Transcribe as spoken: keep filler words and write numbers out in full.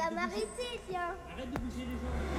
va m'arrêter, tiens. Arrête de bouger les jambes.